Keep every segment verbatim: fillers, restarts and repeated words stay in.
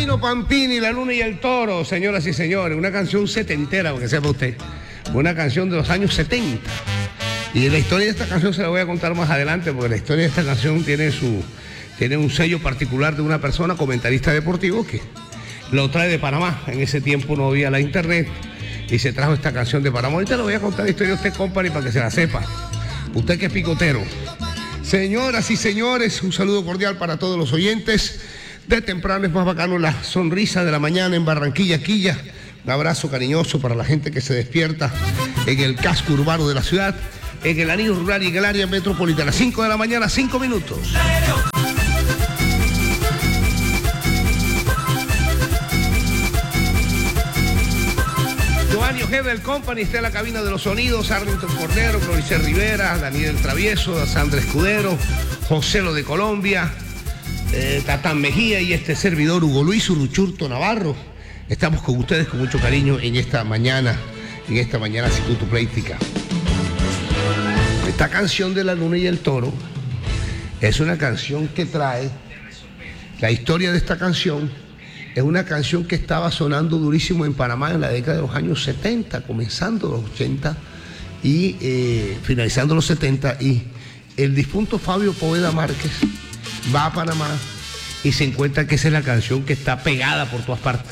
Gabino Pampini, La Luna y el Toro, señoras y señores, una canción setentera, porque sepa usted, una canción de los años setenta. Y la historia de esta canción se la voy a contar más adelante, porque la historia de esta canción tiene su tiene un sello particular de una persona, comentarista deportivo, que lo trae de Panamá. En ese tiempo no había la internet y se trajo esta canción de Panamá. Ahorita le voy a contar la historia de usted, company, para que se la sepa. Usted que es picotero. Señoras y señores, un saludo cordial para todos los oyentes. De temprano es más bacano la sonrisa de la mañana en Barranquilla, Quilla. Un abrazo cariñoso para la gente que se despierta en el casco urbano de la ciudad, en el anillo rural y en el área metropolitana. cinco de la mañana, cinco minutos. Giovanni Ojeda del Company está en la cabina de los sonidos, Arlington Cordero, Clorice Rivera, Daniel Travieso, Sandra Escudero, José Lo de Colombia, eh, Tatán Mejía y este servidor Hugo Luis Uruchurto Navarro. Estamos con ustedes con mucho cariño en esta mañana, en esta mañana ciclopleitica. Esta canción de La Luna y el Toro es una canción que trae, la historia de esta canción es una canción que estaba sonando durísimo en Panamá en la década de los años setenta, comenzando los ochenta y eh, finalizando los setenta, y el difunto Fabio Poveda Márquez va a Panamá y se encuentra que esa es la canción que está pegada por todas partes.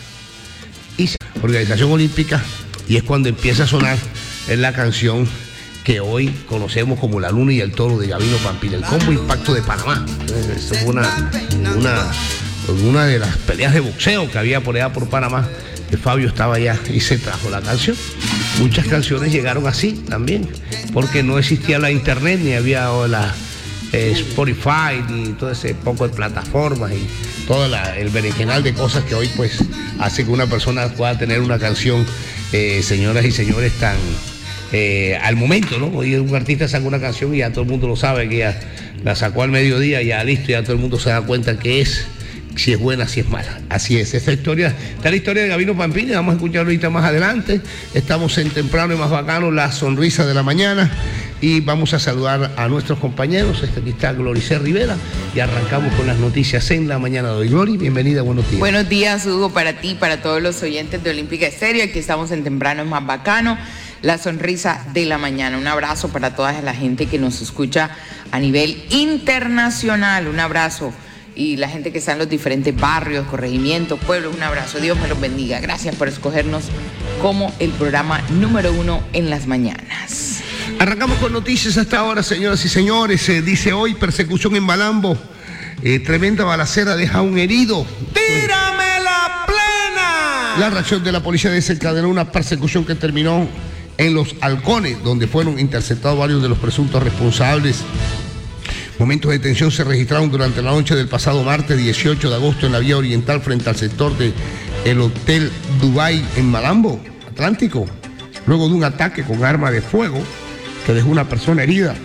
Y Organización Olímpica, y es cuando empieza a sonar en la canción que hoy conocemos como La Luna y el Toro de Gabino Pampini, el combo impacto de Panamá. Eso fue una, una, una de las peleas de boxeo que había por allá por Panamá, que Fabio estaba allá y se trajo la canción. Muchas canciones llegaron así también, porque no existía la internet, ni había la eh, Spotify, ni todo ese poco de plataformas y todo la, el berenjenal de cosas que hoy pues hace que una persona pueda tener una canción, eh, señoras y señores, tan eh, al momento, ¿no? Hoy un artista saca una canción y ya todo el mundo lo sabe, que ya la sacó al mediodía, ya listo, ya todo el mundo se da cuenta que es, si es buena, si es mala. Así es, esta historia, está la historia de Gabino Pampini, vamos a escucharlo ahorita más adelante. Estamos en Temprano y Más Bacano, la sonrisa de la mañana, y vamos a saludar a nuestros compañeros. Este aquí está Glorice Rivera, y arrancamos con las noticias en la mañana de hoy. Glori, bienvenida, buenos días. Buenos días, Hugo, para ti, para todos los oyentes de Olímpica Estéreo. Aquí estamos en Temprano es Más Bacano, la sonrisa de la mañana. Un abrazo para toda la gente que nos escucha a nivel internacional. Un abrazo. Y la gente que está en los diferentes barrios, corregimientos, pueblos, un abrazo. Dios me los bendiga. Gracias por escogernos como el programa número uno en las mañanas. Arrancamos con noticias hasta ahora, señoras y señores. Eh, dice hoy, persecución en Malambo. Eh, tremenda balacera deja un herido. ¡Tírame la plena! La reacción de la policía desencadenó una persecución que terminó en Los Halcones, donde fueron interceptados varios de los presuntos responsables. Momentos de tensión se registraron durante la noche del pasado martes dieciocho de agosto en la vía oriental frente al sector del Hotel Dubai en Malambo, Atlántico, luego de un ataque con arma de fuego que dejó una persona herida.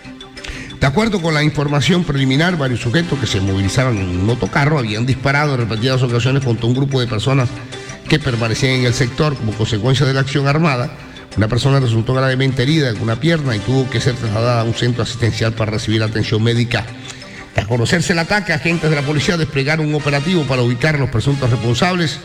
De acuerdo con la información preliminar, varios sujetos que se movilizaban en un motocarro habían disparado en repetidas ocasiones contra un grupo de personas que permanecían en el sector. Como consecuencia de la acción armada, una persona resultó gravemente herida en una pierna y tuvo que ser trasladada a un centro asistencial para recibir atención médica. Tras conocerse el ataque, agentes de la policía desplegaron un operativo para ubicar a los presuntos responsables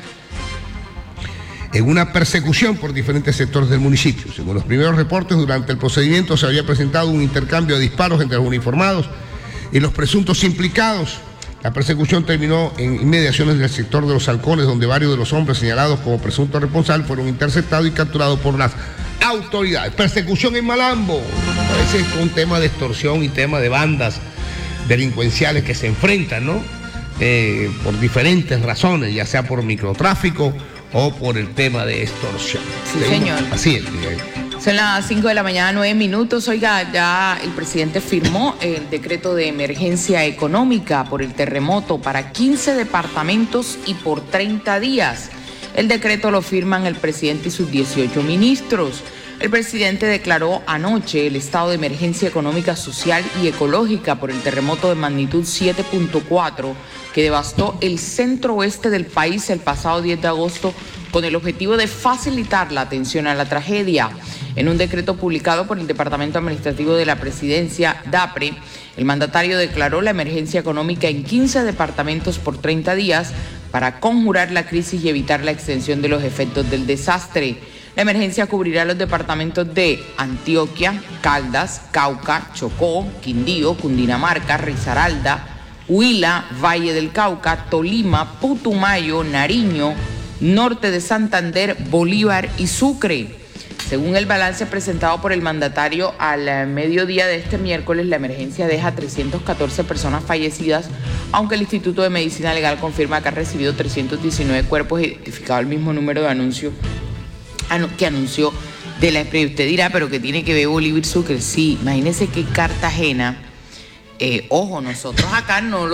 en una persecución por diferentes sectores del municipio. Según los primeros reportes, durante el procedimiento se había presentado un intercambio de disparos entre los uniformados y los presuntos implicados. La persecución terminó en inmediaciones del sector de Los Halcones, donde varios de los hombres señalados como presuntos responsables fueron interceptados y capturados por las autoridades. Persecución en Malambo. Parece que es un tema de extorsión y tema de bandas delincuenciales que se enfrentan, ¿no? Eh, por diferentes razones, ya sea por microtráfico o por el tema de extorsión. Sí, señor. Así es. Son las cinco de la mañana, nueve minutos. Oiga, ya el presidente firmó el decreto de emergencia económica por el terremoto para quince departamentos y por treinta días. El decreto lo firman el presidente y sus dieciocho ministros. El presidente declaró anoche el estado de emergencia económica, social y ecológica por el terremoto de magnitud siete punto cuatro que devastó el centro oeste del país el pasado diez de agosto, con el objetivo de facilitar la atención a la tragedia. En un decreto publicado por el Departamento Administrativo de la Presidencia, DAPRE, el mandatario declaró la emergencia económica en quince departamentos por treinta días para conjurar la crisis y evitar la extensión de los efectos del desastre. La emergencia cubrirá los departamentos de Antioquia, Caldas, Cauca, Chocó, Quindío, Cundinamarca, Risaralda, Huila, Valle del Cauca, Tolima, Putumayo, Nariño, norte de Santander, Bolívar y Sucre. Según el balance presentado por el mandatario al mediodía de este miércoles, la emergencia deja trescientas catorce personas fallecidas, aunque el Instituto de Medicina Legal confirma que ha recibido trescientos diecinueve cuerpos, identificado el mismo número de anuncios que anunció de la empresa. Usted dirá, pero ¿qué tiene que ver Bolívar y Sucre? Sí, imagínese que Cartagena, eh, ojo, nosotros acá no lo